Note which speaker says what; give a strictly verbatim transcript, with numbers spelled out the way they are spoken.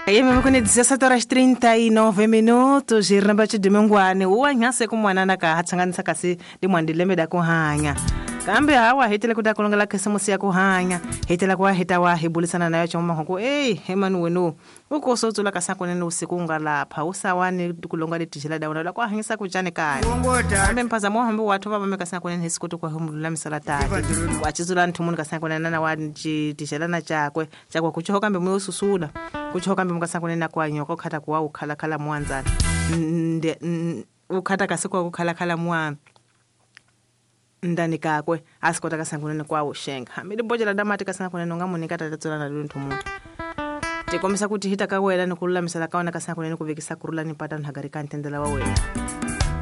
Speaker 1: Yemi kuni dezessete horas e trinta e nove minutos ri namba chidimengwane uwa nyase kumwanana ka hatsanganisa kasi limwandileme da kuhanya kambe hawa hetele kuda kulongela kesemusi ya kuhanya hetela kwa heta wa hebulisana nayo choma hoko eh hemanu wenu uko sotsula kasako nene usiku ngalapha usawani kulonga letishela dauna la kwa hanyisa kujane kaya kambe mpaza mo hambo watu baba mekasako nene hisikutu kwa humulula misala tati wachizula ntumu kasako nene na wanji tishela na chakwe chakwa kuchoka kambe mwe ususula kuchoka kambe mkasako nene kwa nyoko kata kwa ukhala khala mwanza nde ukata kasiko ukhala khala mwa ndani kakwe asikota kasankunene kwa ushenga hamili bojela damati kasankunene ngamunika tatatsola na luntu muntu tikomisa kuti hita kawela nikulula misala kaona kasankunene kuvikisa kurula nipata nhagari kantendela wawela